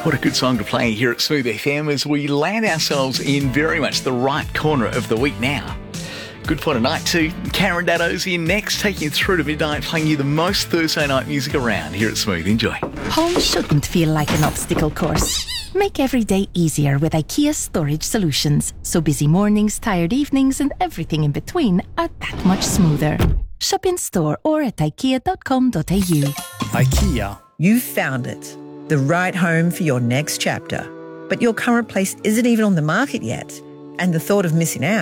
What a good song to play here at Smooth FM as we land ourselves in very much the right corner of the week now. Good for tonight too. Karen Daddo's in next, taking you through to midnight, playing you the most Thursday night music around here at Smooth. Enjoy. Home shouldn't feel like an obstacle course. Make every day easier with IKEA storage solutions, so busy mornings, tired evenings and everything in between are that much smoother. Shop in store or at ikea.com.au. IKEA. You've found it. The right home for your next chapter. But your current place isn't even on the market yet. And the thought of missing out